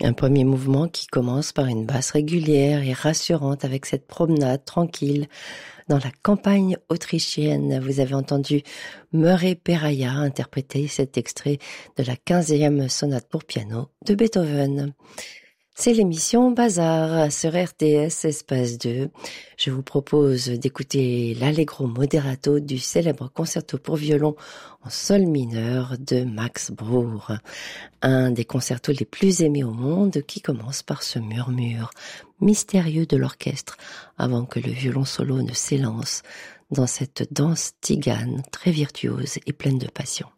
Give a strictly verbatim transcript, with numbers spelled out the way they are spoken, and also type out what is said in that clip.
Un premier mouvement qui commence par une basse régulière et rassurante avec cette promenade tranquille dans la campagne autrichienne. Vous avez entendu Murray Peraya interpréter cet extrait de la quinzième sonate pour piano de Beethoven. C'est l'émission Bazar sur R T S Espace deux. Je vous propose d'écouter l'Allegro moderato du célèbre concerto pour violon en sol mineur de Max Bruch. Un des concertos les plus aimés au monde qui commence par ce murmure mystérieux de l'orchestre avant que le violon solo ne s'élance dans cette danse tzigane très virtuose et pleine de passion.